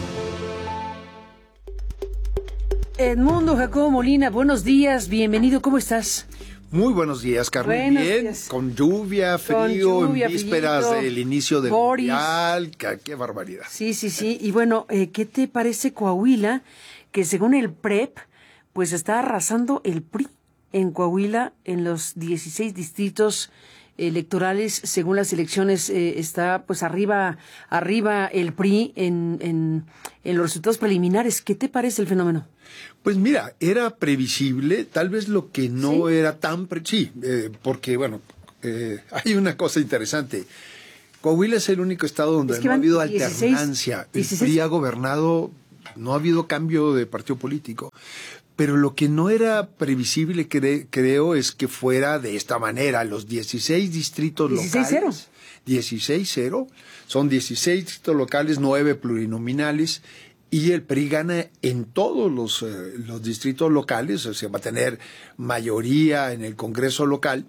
Edmundo Jacobo Molina, buenos días, bienvenido, ¿cómo estás? Muy buenos días, Carmen. Buenos Bien, días. con lluvia, frío, Con lluvia, en vísperas frillito, del inicio del Boris. Mundial. Qué, qué barbaridad. Sí, sí, sí. Y bueno, eh, ¿qué te parece Coahuila? Que según el P R E P, pues está arrasando el P R I en Coahuila, en los dieciséis distritos electorales. Según las elecciones, eh, está pues arriba arriba el P R I en, en, en los resultados preliminares. ¿Qué te parece el fenómeno? Pues mira, era previsible, tal vez lo que no ¿Sí? era tan... Pre sí, eh, porque bueno, eh, hay una cosa interesante. Coahuila es el único estado donde es que no ha habido dieciséis, alternancia. dieciséis. El P R I ha gobernado, no ha habido cambio de partido político. Pero lo que no era previsible, cre creo, es que fuera de esta manera. Los dieciséis distritos dieciséis locales... dieciséis cero. Son dieciséis distritos locales, nueve plurinominales. y el P R I gana en todos los, eh, los distritos locales, o sea, va a tener mayoría en el Congreso local.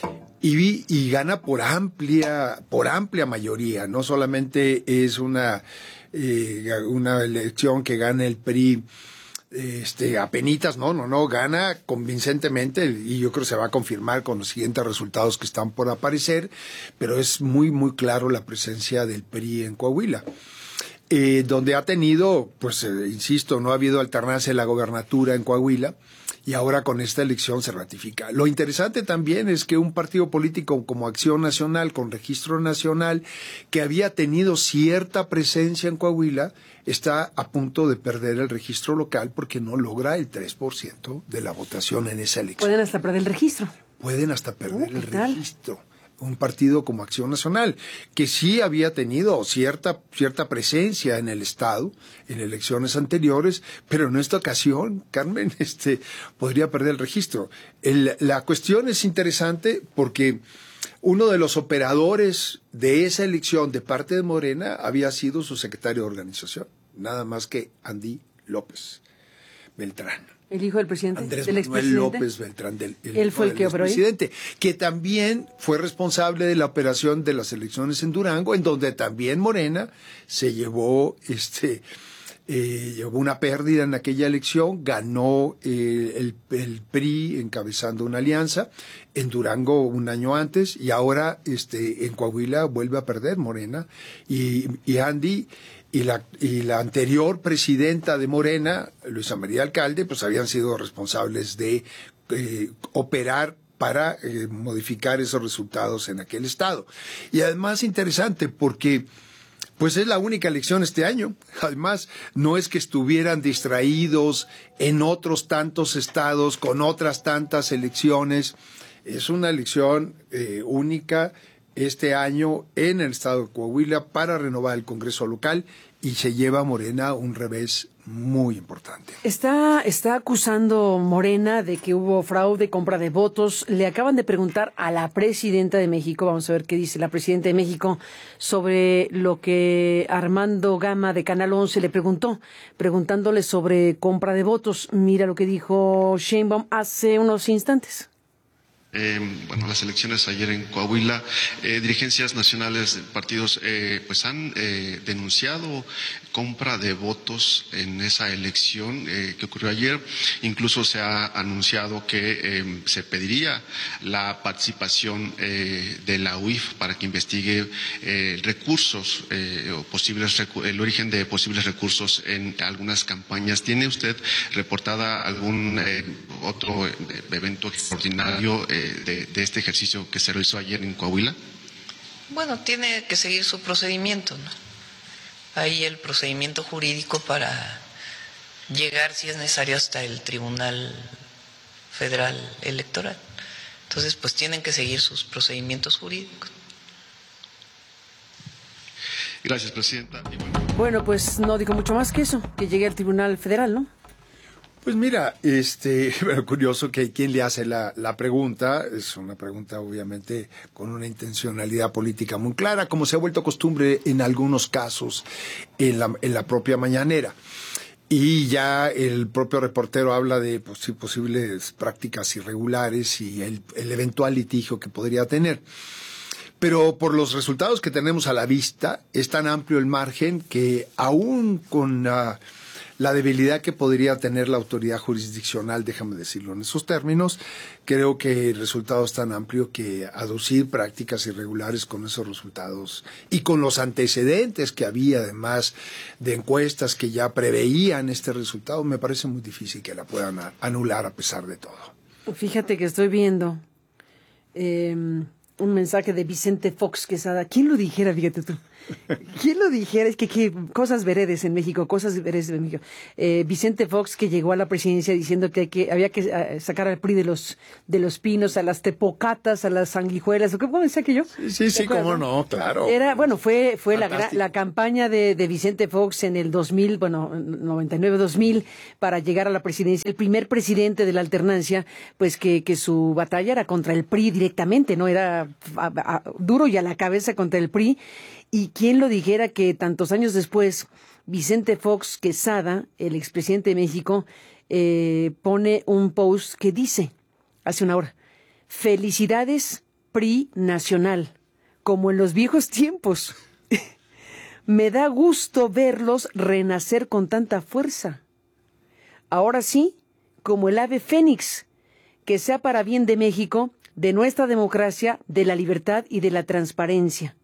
Y, y gana por amplia, por amplia mayoría. No solamente es una, eh, una elección que gana el P R I, este, apenitas, no, no, no, gana convincentemente, y yo creo que se va a confirmar con los siguientes resultados que están por aparecer, pero es muy, muy claro la presencia del P R I en Coahuila. Eh, donde ha tenido, pues, eh, insisto, no ha habido alternancia en la gobernatura en Coahuila, y ahora con esta elección se ratifica. Lo interesante también es que un partido político como Acción Nacional, con registro nacional, que había tenido cierta presencia en Coahuila, está a punto de perder el registro local porque no logra el tres por ciento de la votación en esa elección. Pueden hasta perder el registro. Pueden hasta perder uh, el registro. Un partido como Acción Nacional, que sí había tenido cierta, cierta presencia en el Estado, en elecciones anteriores, pero en esta ocasión, Carmen, este, podría perder el registro. El, la cuestión es interesante porque uno de los operadores de esa elección de parte de Morena había sido su secretario de organización, nada más que Andy López Beltrán. El hijo del presidente, Andrés del Manuel López Beltrán, del el Él fue el que operó presidente, que también fue responsable de la operación de las elecciones en Durango, en donde también Morena se llevó, este, eh, llevó una pérdida en aquella elección, ganó eh, el, el P R I encabezando una alianza en Durango un año antes, y ahora, este, en Coahuila vuelve a perder Morena, y, y Andy Y la, y la anterior presidenta de Morena, Luisa María Alcalde, pues habían sido responsables de eh, operar para eh, modificar esos resultados en aquel estado. Y además interesante porque pues es la única elección este año. Además, no es que estuvieran distraídos en otros tantos estados con otras tantas elecciones. Es una elección eh, única este año en el estado de Coahuila para renovar el Congreso local, y se lleva a Morena un revés muy importante. Está, está acusando Morena de que hubo fraude, compra de votos. Le acaban de preguntar a la presidenta de México, vamos a ver qué dice la presidenta de México sobre lo que Armando Gama de Canal once le preguntó, preguntándole sobre compra de votos. Mira lo que dijo Sheinbaum hace unos instantes. Eh, bueno, las elecciones ayer en Coahuila, eh, dirigencias nacionales de partidos eh, pues han eh, denunciado compra de votos en esa elección eh, que ocurrió ayer. Incluso se ha anunciado que eh, se pediría la participación eh, de la U I F para que investigue eh, recursos eh, o posibles recu- el origen de posibles recursos en algunas campañas. ¿Tiene usted reportada algún eh, otro eh, evento extraordinario eh, De, de este ejercicio que se realizó ayer en Coahuila? Bueno, tiene que seguir su procedimiento, ¿no? Hay el procedimiento jurídico para llegar, si es necesario, hasta el Tribunal Federal Electoral. Entonces, pues tienen que seguir sus procedimientos jurídicos. Gracias, Presidenta. Bueno, pues no digo mucho más que eso, que llegue al Tribunal Federal, ¿no? Pues mira, este, bueno, curioso que quien le hace la, la pregunta, es una pregunta obviamente con una intencionalidad política muy clara, como se ha vuelto costumbre en algunos casos en la, en la propia mañanera. Y ya el propio reportero habla de pues, posibles prácticas irregulares y el, el eventual litigio que podría tener. Pero por los resultados que tenemos a la vista, es tan amplio el margen que aún con uh, la debilidad que podría tener la autoridad jurisdiccional, déjame decirlo en esos términos, creo que el resultado es tan amplio que aducir prácticas irregulares con esos resultados y con los antecedentes que había, además de encuestas que ya preveían este resultado, me parece muy difícil que la puedan a- anular a pesar de todo. Fíjate que estoy viendo eh, un mensaje de Vicente Fox Quesada. ¿Quién lo dijera? Fíjate tú. ¿Quién lo dijera? Es que, que cosas veredes en México, cosas veredes en México. Eh, Vicente Fox, que llegó a la presidencia diciendo que, hay que había que uh, sacar al P R I de los de los pinos, a las tepocatas, a las sanguijuelas. ¿Cómo decía que yo? Sí, sí, cómo no, claro. Era, bueno, fue fue la, gra- la campaña de, de Vicente Fox en el dos mil, bueno, noventa y nueve dos mil, para llegar a la presidencia. El primer presidente de la alternancia, pues que, que su batalla era contra el P R I directamente, ¿no? Era a, a, duro y a la cabeza contra el P R I. Y quién lo dijera que tantos años después, Vicente Fox Quesada, el expresidente de México, eh, pone un post que dice, hace una hora, felicidades P R I nacional, como en los viejos tiempos. Me da gusto verlos renacer con tanta fuerza. Ahora sí, como el ave fénix, que sea para bien de México, de nuestra democracia, de la libertad y de la transparencia.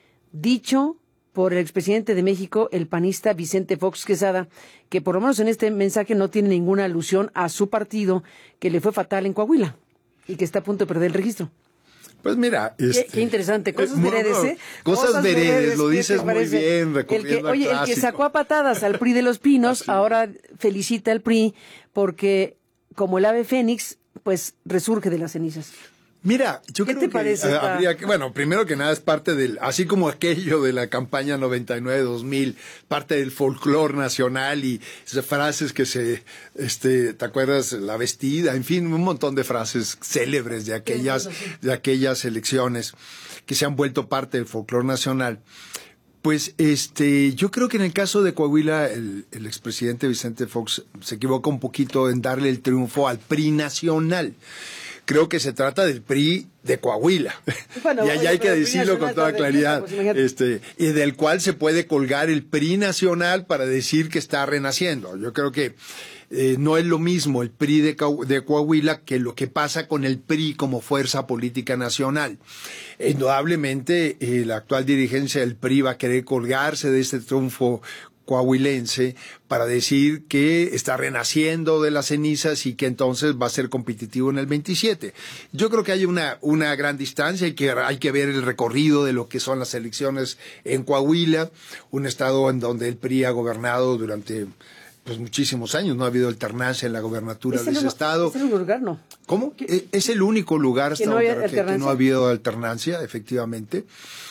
Dicho por el expresidente de México, el panista Vicente Fox Quesada, que por lo menos en este mensaje no tiene ninguna alusión a su partido, que le fue fatal en Coahuila y que está a punto de perder el registro. Pues mira, este, qué, qué interesante, cosas eh, veredes, no, ¿eh? Cosas, cosas veredes, veredes, lo dices muy bien, el que, Oye, el que sacó a patadas al P R I de los Pinos, Así. ahora felicita al P R I porque, como el ave fénix, pues resurge de las cenizas. Mira, yo ¿Qué creo te que parece esta... habría que, bueno, primero que nada es parte del, así como aquello de la campaña noventa y nueve dos mil, parte del folclore nacional y esas frases que se, este, ¿te acuerdas? La vestida, en fin, un montón de frases célebres de aquellas, de aquellas elecciones que se han vuelto parte del folclore nacional. Pues, este, yo creo que en el caso de Coahuila, el, el expresidente Vicente Fox se equivoca un poquito en darle el triunfo al P R I nacional. Creo que se trata del P R I de Coahuila. Bueno, y allá oye, hay que decirlo con toda claridad. Pues, este, y del cual se puede colgar el P R I nacional para decir que está renaciendo. Yo creo que eh, no es lo mismo el P R I de, de Coahuila que lo que pasa con el P R I como fuerza política nacional. Indudablemente, eh, la actual dirigencia del P R I va a querer colgarse de este triunfo coahuilense para decir que está renaciendo de las cenizas y que entonces va a ser competitivo en el veintisiete. Yo creo que hay una, una gran distancia y que hay que ver el recorrido de lo que son las elecciones en Coahuila, un estado en donde el P R I ha gobernado durante pues muchísimos años, no ha habido alternancia en la gobernatura de ese el, estado. Es el único lugar, ¿no? ¿Cómo? ¿Qué? Es el único lugar hasta que no, donde que, que no ha habido alternancia, efectivamente.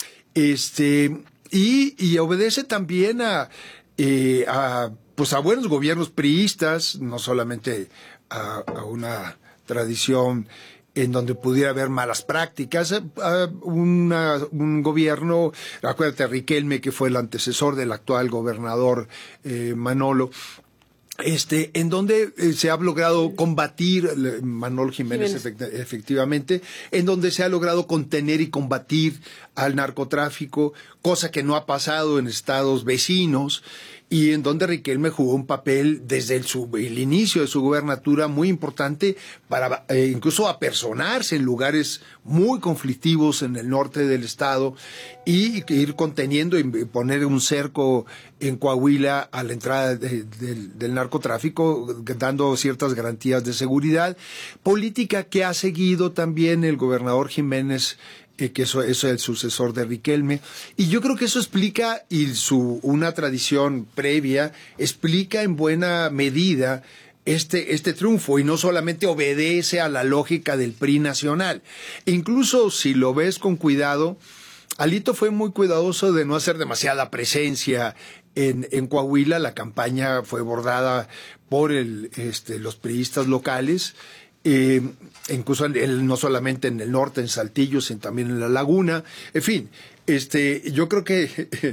Este, y, y obedece también a Eh, a, pues a buenos gobiernos priistas, no solamente a, a una tradición en donde pudiera haber malas prácticas, a, a una, un gobierno, acuérdate, Riquelme, que fue el antecesor del actual gobernador eh, Manolo, este, en donde eh, se ha logrado combatir, Manolo Jiménez, Jiménez. Efect, efectivamente, en donde se ha logrado contener y combatir al narcotráfico, cosa que no ha pasado en estados vecinos, y en donde Riquelme jugó un papel desde el, su, el inicio de su gubernatura muy importante para eh, incluso apersonarse en lugares muy conflictivos en el norte del estado y, y ir conteniendo y poner un cerco en Coahuila a la entrada de, de, del narcotráfico, dando ciertas garantías de seguridad, política que ha seguido también el gobernador Jiménez, Eh, que eso, eso es el sucesor de Riquelme, y yo creo que eso explica, y su una tradición previa, explica en buena medida este, este triunfo, y no solamente obedece a la lógica del P R I nacional. E incluso si lo ves con cuidado, Alito fue muy cuidadoso de no hacer demasiada presencia en, en Coahuila. La campaña fue bordada por el, este, los priistas locales, Eh, incluso en, no solamente en el norte, en Saltillo, sino también en La Laguna. En fin, este, yo creo que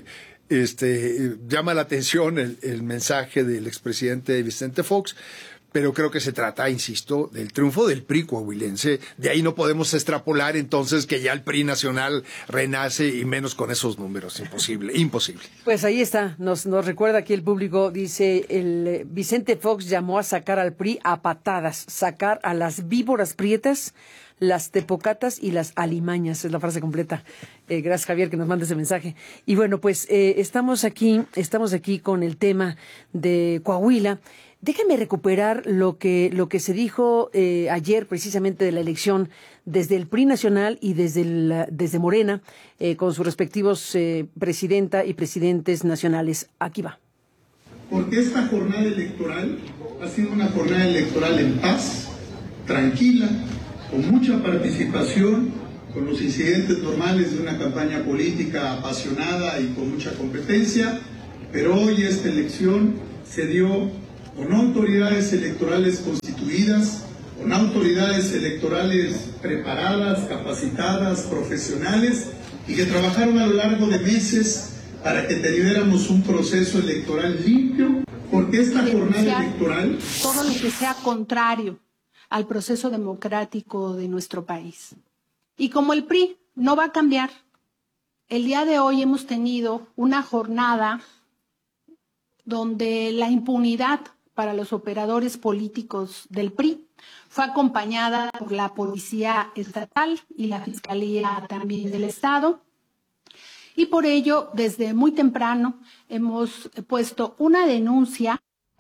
este, llama la atención el, el mensaje del expresidente Vicente Fox, pero creo que se trata, insisto, del triunfo del P R I coahuilense. De ahí no podemos extrapolar entonces que ya el P R I nacional renace, y menos con esos números. Imposible, imposible. Pues ahí está, nos, nos recuerda aquí el público, dice, el eh, Vicente Fox llamó a sacar al P R I a patadas, sacar a las víboras prietas, las tepocatas y las alimañas, es la frase completa. Eh, gracias, Javier, que nos manda ese mensaje. Y bueno, pues eh, estamos aquí, estamos aquí con el tema de Coahuila. Déjame recuperar lo que lo que se dijo eh, ayer precisamente de la elección desde el P R I nacional y desde el, desde Morena eh, con sus respectivos eh, presidenta y presidentes nacionales. Aquí va. Porque esta jornada electoral ha sido una jornada electoral en paz, tranquila, con mucha participación, con los incidentes normales de una campaña política apasionada y con mucha competencia, pero hoy esta elección se dio con autoridades electorales constituidas, con autoridades electorales preparadas, capacitadas, profesionales, y que trabajaron a lo largo de meses para que tuviéramos un proceso electoral limpio, porque esta jornada electoral... Todo lo que sea contrario al proceso democrático de nuestro país. Y como el P R I no va a cambiar, el día de hoy hemos tenido una jornada donde la impunidad para los operadores políticos del P R I fue acompañada por la Policía Estatal y la Fiscalía también del Estado. Y por ello, desde muy temprano, hemos puesto una denuncia.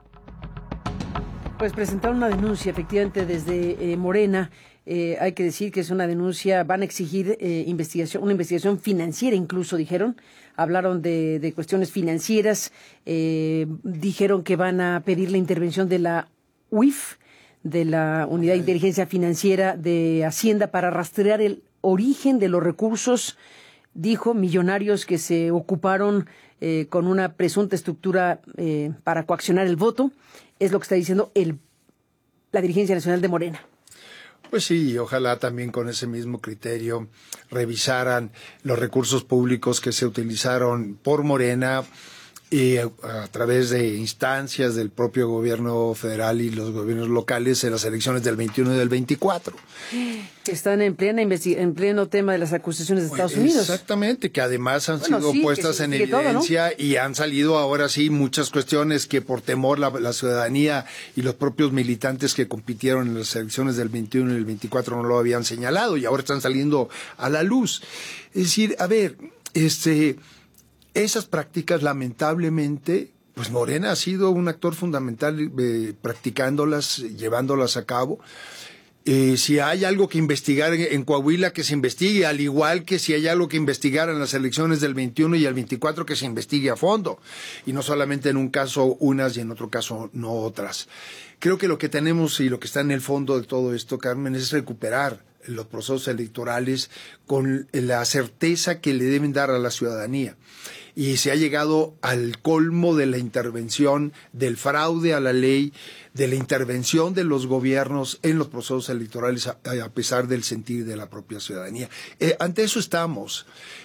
Pues presentaron una denuncia, efectivamente, desde eh, Morena. Eh, hay que decir que es una denuncia, van a exigir eh, investigación, una investigación financiera incluso, dijeron. Hablaron de, de cuestiones financieras, eh, dijeron que van a pedir la intervención de la U I F, de la Unidad de Inteligencia Financiera de Hacienda, para rastrear el origen de los recursos, dijo, millonarios que se ocuparon eh, con una presunta estructura eh, para coaccionar el voto. Es lo que está diciendo el, la dirigencia nacional de Morena. Pues sí, ojalá también con ese mismo criterio revisaran los recursos públicos que se utilizaron por Morena y a, a través de instancias del propio gobierno federal y los gobiernos locales en las elecciones del veintiuno y del veinticuatro. Que están en plena en pleno tema de las acusaciones de Estados Unidos. Exactamente, que además han bueno, sido sí, puestas en evidencia, todo, ¿no? Y han salido ahora sí muchas cuestiones que por temor la, la ciudadanía y los propios militantes que compitieron en las elecciones del veintiuno y el veinticuatro no lo habían señalado y ahora están saliendo a la luz. Es decir, a ver, este... esas prácticas, lamentablemente, pues Morena ha sido un actor fundamental eh, practicándolas, llevándolas a cabo. Eh, si hay algo que investigar en, en Coahuila, que se investigue, al igual que si hay algo que investigar en las elecciones del veintiuno y el veinticuatro, que se investigue a fondo. Y no solamente en un caso unas y en otro caso no otras. Creo que lo que tenemos y lo que está en el fondo de todo esto, Carmen, es recuperar los procesos electorales con la certeza que le deben dar a la ciudadanía. Y se ha llegado al colmo de la intervención, del fraude a la ley, de la intervención de los gobiernos en los procesos electorales a, a pesar del sentir de la propia ciudadanía. Eh, ante eso estamos.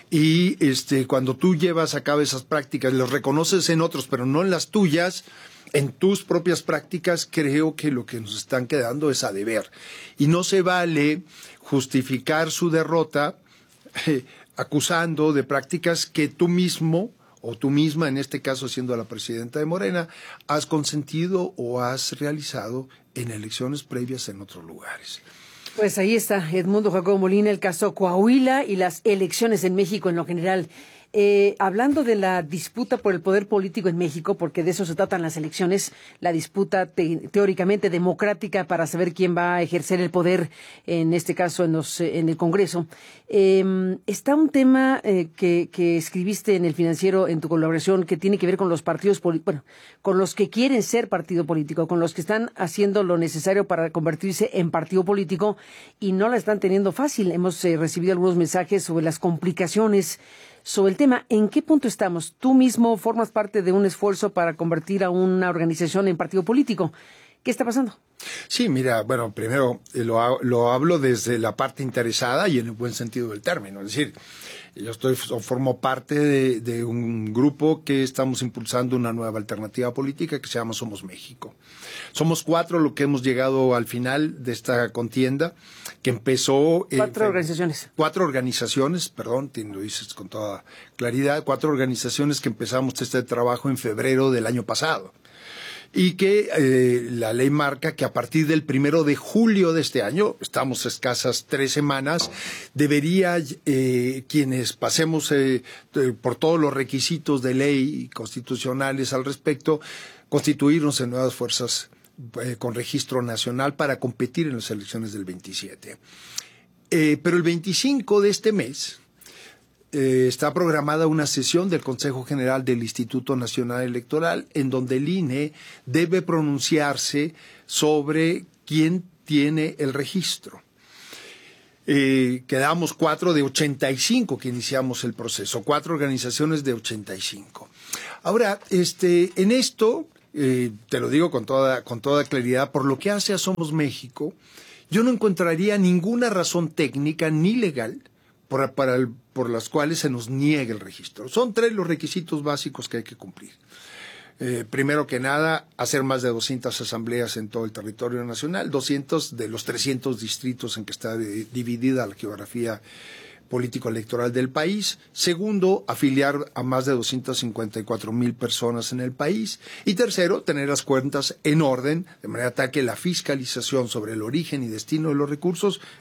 Y este, cuando tú llevas a cabo esas prácticas, los reconoces en otros, pero no en las tuyas, en tus propias prácticas, creo que lo que nos están quedando es a deber. Y no se vale justificar su derrota eh, acusando de prácticas que tú mismo, o tú misma, en este caso siendo la presidenta de Morena, has consentido o has realizado en elecciones previas en otros lugares. Pues ahí está Edmundo Jacobo Molina, el caso Coahuila y las elecciones en México en lo general. Eh, hablando de la disputa por el poder político en México, porque de eso se tratan las elecciones, la disputa te, teóricamente democrática para saber quién va a ejercer el poder, en este caso en, los, en el Congreso, eh, está un tema eh, que, que escribiste en El Financiero en tu colaboración que tiene que ver con los partidos políticos, bueno, con los que quieren ser partido político, con los que están haciendo lo necesario para convertirse en partido político y no la están teniendo fácil. Hemos eh, recibido algunos mensajes sobre las complicaciones sobre el tema. ¿En qué punto estamos? Tú mismo formas parte de un esfuerzo para convertir a una organización en partido político. ¿Qué está pasando? Sí, mira, bueno, primero eh, lo, lo hablo desde la parte interesada y en el buen sentido del término. Es decir, yo estoy formo parte de, de un grupo que estamos impulsando una nueva alternativa política que se llama Somos México. Somos cuatro lo que hemos llegado al final de esta contienda, que empezó... Cuatro eh, organizaciones. Cuatro organizaciones, perdón, te lo dices con toda claridad, cuatro organizaciones que empezamos este trabajo en febrero del año pasado. Y que eh, la ley marca que a partir del primero de julio de este año, estamos escasas tres semanas, debería eh, quienes pasemos eh, por todos los requisitos de ley constitucionales al respecto, constituirnos en nuevas fuerzas eh, con registro nacional para competir en las elecciones del veintisiete. Eh, pero el veinticinco de este mes eh, está programada una sesión del Consejo General del Instituto Nacional Electoral en donde el I N E debe pronunciarse sobre quién tiene el registro. Eh, quedamos cuatro de ochenta y cinco que iniciamos el proceso, cuatro organizaciones de ochenta y cinco. Ahora, este, en esto, eh, te lo digo con toda, con toda claridad, por lo que hace a Somos México, yo no encontraría ninguna razón técnica ni legal por, para el, por las cuales se nos niegue el registro. Son tres los requisitos básicos que hay que cumplir. Eh, primero que nada, hacer más de doscientas asambleas en todo el territorio nacional, doscientos de los trescientos distritos en que está de, dividida la geografía político-electoral del país. Segundo, afiliar a más de doscientas cincuenta y cuatro mil personas en el país. Y tercero, tener las cuentas en orden, de manera tal que la fiscalización sobre el origen y destino de los recursos